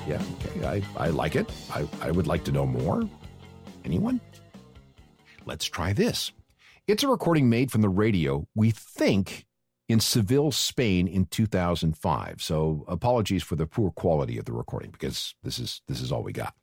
Yeah, okay, I like it. I would like to know more. Anyone? Let's try this. It's a recording made from the radio, we think, in Seville, Spain in 2005. So apologies for the poor quality of the recording because this is all we got.